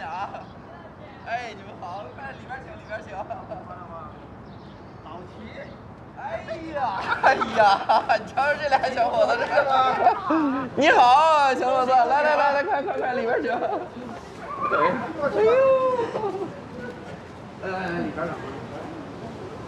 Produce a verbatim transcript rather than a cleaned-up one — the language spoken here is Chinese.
点啊！哎，你们好，快里边请，里边请。 老齐。 哎呀，哎呀，你瞧瞧这俩小伙子，这个。你好，小伙子，来来来来，快快快，里边请。对。哎呦。来来来，里边请。